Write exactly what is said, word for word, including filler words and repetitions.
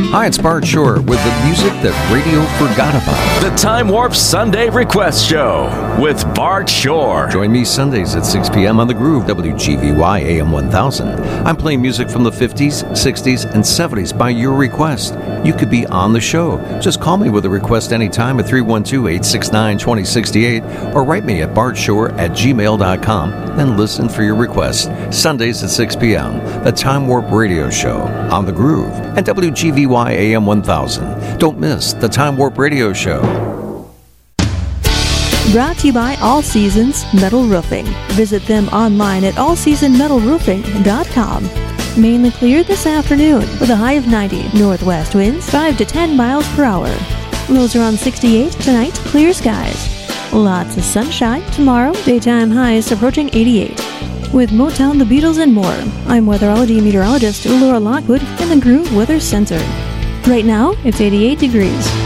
Hi, it's Bart Shore with the music that radio forgot about. The Time Warp Sunday Request Show with Bart Shore. Join me Sundays at six p.m. on The Groove, W G V Y A M one thousand. I'm playing music from the fifties, sixties, and seventies by your request. You could be on the show. Just call me with a request anytime at three one two, eight six nine, two zero six eight or write me at bartshore at gmail dot com and listen for your request. Sundays at six p.m. The Time Warp Radio Show on The Groove and W G V Y A M one thousand. Don't miss the Time Warp Radio Show. Brought to you by All Seasons Metal Roofing. Visit them online at all season metal roofing dot com. Mainly clear this afternoon with a high of ninety. Northwest winds five to ten miles per hour. Lows around sixty-eight tonight. Clear skies. Lots of sunshine tomorrow. Daytime highs approaching eighty-eight. With Motown, the Beatles, and more, I'm weatherology meteorologist Laura Lockwood in the Groove Weather Center. Right now, it's eighty-eight degrees.